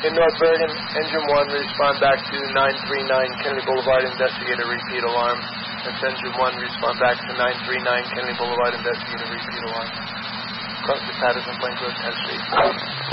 In North Bergen, Engine 1, respond back to 939 Kennedy Boulevard, investigator, repeat alarm. That's Engine 1, respond back to 939 Kennedy Boulevard, investigator, repeat alarm. Cross the Patterson, Plains Road, 10th Street.